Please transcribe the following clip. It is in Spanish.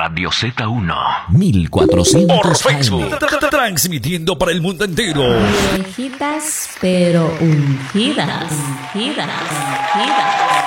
Radio Z1 1400 por Facebook, AM. Transmitiendo para el mundo entero. Viejitas pero ungidas.